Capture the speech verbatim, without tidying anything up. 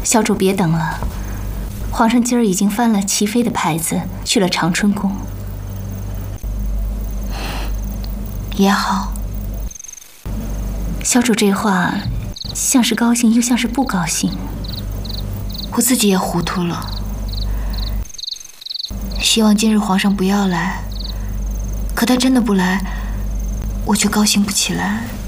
小主别等了，皇上今儿已经翻了齐妃的牌子，去了长春宫。 也好。 小主这话，像是高兴，又像是不高兴。 我自己也糊涂了。希望今日皇上不要来，可他真的不来，我却高兴不起来。